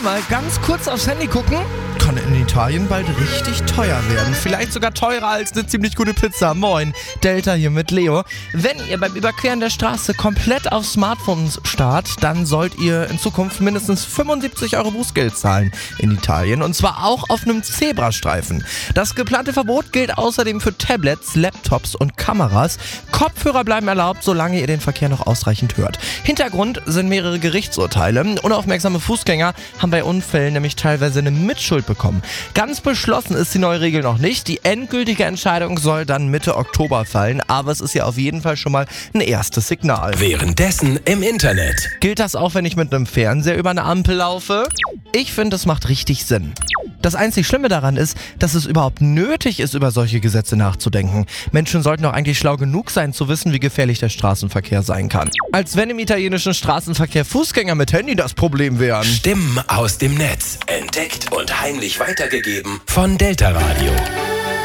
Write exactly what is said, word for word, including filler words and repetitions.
mal ganz kurz aufs Handy gucken. Kann in Italien bald richtig teuer werden. Vielleicht sogar teurer als eine ziemlich gute Pizza. Moin, Delta hier mit Leo. Wenn ihr beim Überqueren der Straße komplett auf Smartphones starrt, dann sollt ihr in Zukunft mindestens fünfundsiebzig Euro Bußgeld zahlen in Italien. Und zwar auch auf einem Zebrastreifen. Das geplante Verbot gilt außerdem für Tablets, Laptops und Kameras. Kopfhörer bleiben erlaubt, solange ihr den Verkehr noch ausreichend hört. Hintergrund sind mehrere Gerichtsurteile. Unaufmerksame Fußgänger haben bei Unfällen nämlich teilweise eine Mitschuld bekommen. Ganz beschlossen ist die neue Regel noch nicht. Die endgültige Entscheidung soll dann Mitte Oktober fallen, aber es ist ja auf jeden Fall schon mal ein erstes Signal. Währenddessen im Internet. Gilt das auch, wenn ich mit einem Fernseher über eine Ampel laufe? Ich finde, das macht richtig Sinn. Das einzig Schlimme daran ist, dass es überhaupt nötig ist, über solche Gesetze nachzudenken. Menschen sollten doch eigentlich schlau genug sein, zu wissen, wie gefährlich der Straßenverkehr sein kann. Als wenn im italienischen Straßenverkehr Fußgänger mit Handy das Problem wären. Stimmen aus dem Netz. Entdeckt und heimlich weitergegeben von Delta Radio.